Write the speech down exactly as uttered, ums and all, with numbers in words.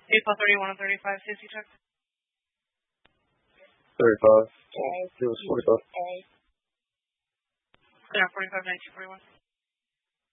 April thirty-one and thirty-five, safety check. thirty-five. A. It was forty-five. A. Yeah, forty-five, nineteen, forty-one.